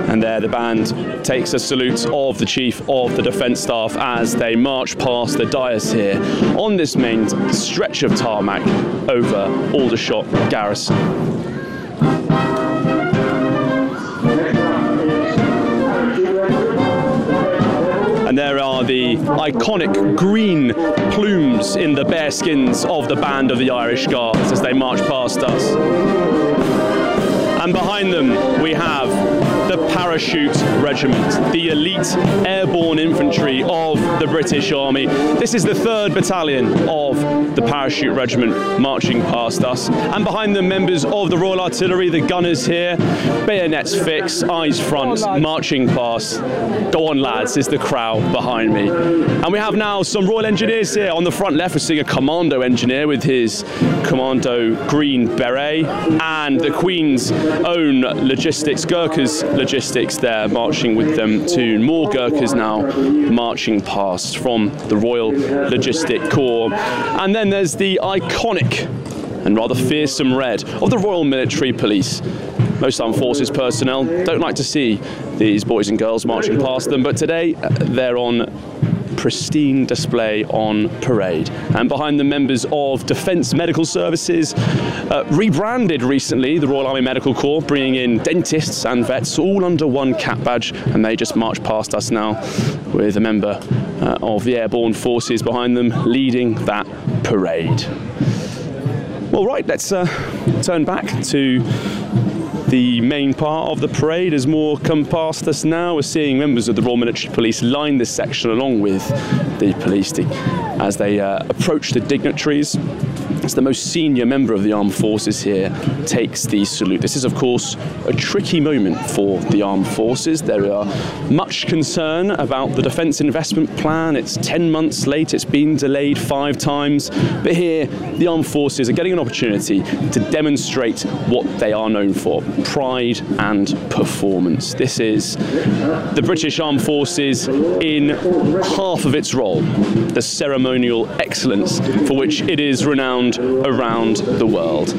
And there the band takes a salute of the Chief of the Defence Staff as they march past the dais here on this main stretch of tarmac over Aldershot Garrison. And there are the iconic green plumes in the bearskins of the band of the Irish Guards as they march past us. And behind them we have the Parachute Regiment, the elite airborne infantry of the British Army. This is the 3rd Battalion of the Parachute Regiment marching past us. And behind them, members of the Royal Artillery, the gunners here, bayonets fixed, eyes front, marching past. Go on, lads, is the crowd behind me. And we have now some Royal Engineers here. On the front left, we're seeing a Commando engineer with his Commando green beret, and the Queen's own logistics, Gurkha's logistics there, marching with them too. More Gurkhas now marching past from the Royal Logistic Corps. And then there's the iconic and rather fearsome red of the Royal Military Police. Most armed forces personnel don't like to see these boys and girls marching past them, but today they're on pristine display on parade. And behind the members of Defence Medical Services, rebranded recently, the Royal Army Medical Corps, bringing in dentists and vets all under one cap badge, and they just march past us now with a member of the Airborne Forces behind them leading that parade. Well, right, let's turn back to the main part of the parade as more come past us now. We're seeing members of the Royal Military Police line this section along with the police as they approach the dignitaries. As the most senior member of the armed forces here takes the salute. This is, of course, a tricky moment for the armed forces. There are much concern about the defence investment plan. It's 10 months late. It's been delayed 5 times. But here, the armed forces are getting an opportunity to demonstrate what they are known for: pride and performance. This is the British Armed Forces in half of its role, the ceremonial excellence for which it is renowned around the world.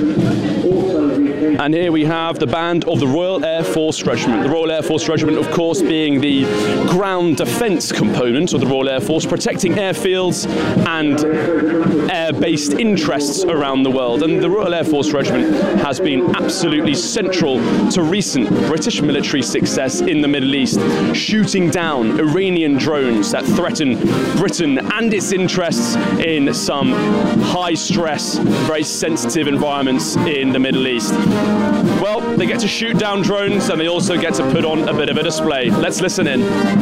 And here we have the band of the Royal Air Force Regiment. The Royal Air Force Regiment, of course, being the ground defence component of the Royal Air Force, protecting airfields and air-based interests around the world. And the Royal Air Force Regiment has been absolutely central to recent British military success in the Middle East, shooting down Iranian drones that threaten Britain and its interests in some high-stress, very sensitive environments in the Middle East. Well, they get to shoot down drones and they also get to put on a bit of a display. Let's listen in.